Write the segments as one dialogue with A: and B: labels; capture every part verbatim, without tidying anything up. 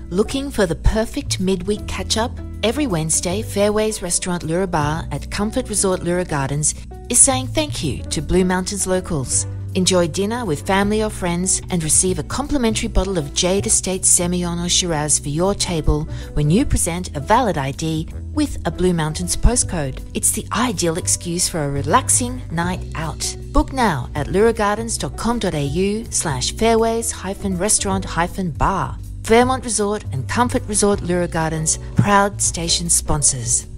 A: Looking for the perfect midweek catch-up? Every Wednesday, Fairways Restaurant Lura Bar at Comfort Resort Lura Gardens is saying thank you to Blue Mountains locals. Enjoy dinner with family or friends and receive a complimentary bottle of Jade Estate Semillon or Shiraz for your table when you present a valid I D with a Blue Mountains postcode. It's the ideal excuse for a relaxing night out. Book now at luragardens.com.au slash fairways hyphen restaurant hyphen bar. Fairmont Resort and Comfort Resort Lura Gardens, proud station sponsors.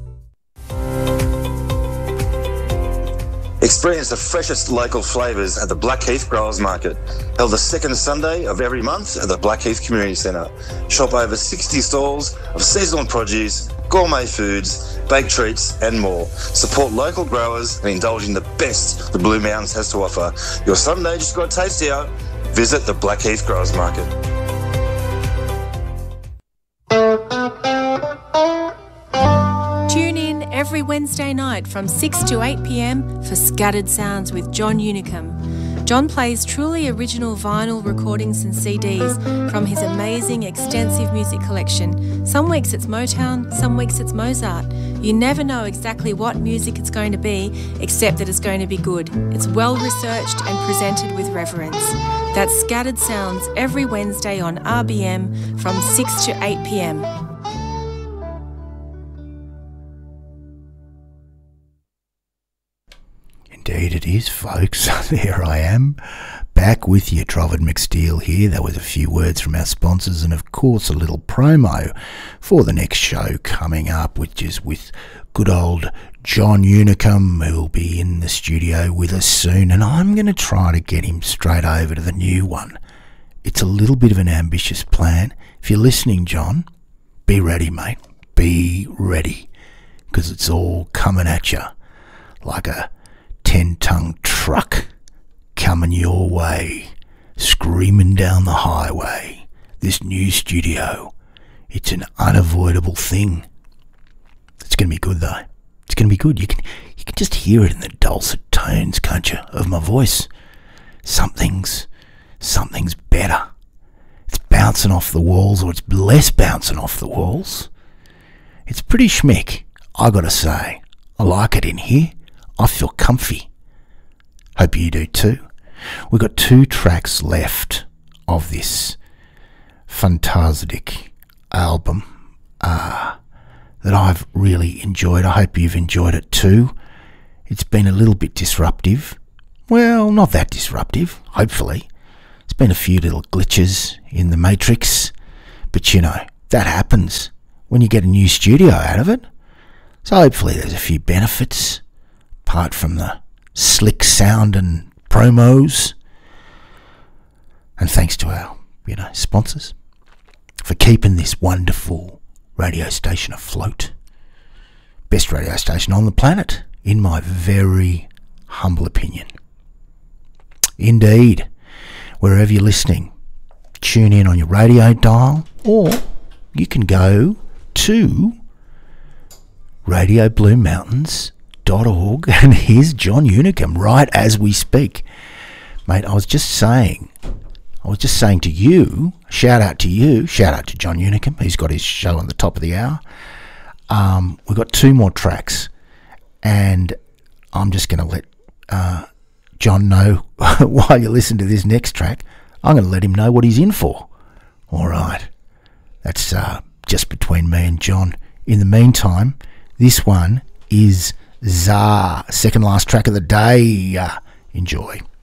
B: Experience the freshest local flavours at the Blackheath Growers Market, held the second Sunday of every month at the Blackheath Community Centre. Shop over sixty stalls of seasonal produce, gourmet foods, baked treats and more. Support local growers and indulge in the best the Blue Mountains has to offer. Your Sunday just got tastier. Visit the Blackheath Growers Market.
C: Tune in every Wednesday night from six to eight p m for Scattered Sounds with John Unicum. John plays truly original vinyl recordings and C Ds from his amazing extensive music collection. Some weeks it's Motown, some weeks it's Mozart. You never know exactly what music it's going to be, except that it's going to be good. It's well researched and presented with reverence. That's Scattered Sounds every Wednesday on R B M from six to eight p m.
D: Indeed it is, folks. There I am, back with you. Drovin McSteele here. That was a few words from our sponsors and, of course, a little promo for the next show coming up, which is with good old John Unicum, who will be in the studio with us soon, and I'm going to try to get him straight over to the new one. It's a little bit of an ambitious plan. If you're listening, John, be ready, mate. Be ready, because it's all coming at you like a ten-ton truck coming your way, screaming down the highway. This new studio, it's an unavoidable thing. It's going to be good, though. It's going to be good. You can you can just hear it in the dulcet tones, can't you, of my voice. Something's, something's better. It's bouncing off the walls, or it's less bouncing off the walls. It's pretty schmick, I got to say. I like it in here. I feel comfy. Hope you do too. We've got two tracks left of this fantastic album uh, that I've really enjoyed. I hope you've enjoyed it too. It's been a little bit disruptive. Well, not that disruptive, hopefully. There's been a few little glitches in the matrix, but you know, that happens when you get a new studio out of it. So hopefully there's a few benefits, apart from the slick sound and promos. And thanks to our, you know, sponsors for keeping this wonderful radio station afloat. Best radio station on the planet, in my very humble opinion. Indeed. Wherever you're listening, tune in on your radio dial, or you can go to Radio Blue Mountains dot org, and here's John Unicum right as we speak. Mate, I was just saying, I was just saying to you, shout out to you, shout out to John Unicum, he's got his show on the top of the hour. Um, we've got two more tracks, and I'm just going to let uh, John know while you listen to this next track. I'm going to let him know what he's in for. All right, that's uh, just between me and John. In the meantime, this one is Zar, second last track of the day. Uh, enjoy.